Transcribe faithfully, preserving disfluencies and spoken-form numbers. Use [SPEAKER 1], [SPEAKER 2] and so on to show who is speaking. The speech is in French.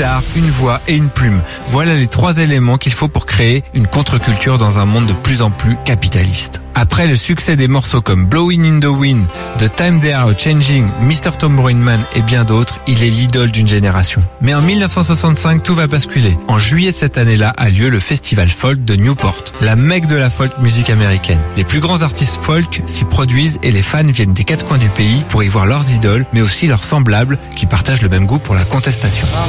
[SPEAKER 1] guitare, une voix et une plume. Voilà les trois éléments qu'il faut pour créer une contre-culture dans un monde de plus en plus capitaliste. Après le succès des morceaux comme Blowing in the Wind, The Time They Are Changing, mister Tambourine Man et bien d'autres, il est l'idole d'une génération. Mais en dix-neuf cent soixante-cinq, tout va basculer. En juillet de cette année-là a lieu le Festival Folk de Newport, la mecque de la folk musique américaine. Les plus grands artistes folk s'y produisent et les fans viennent des quatre coins du pays pour y voir leurs idoles, mais aussi leurs semblables qui partagent le même goût pour la contestation.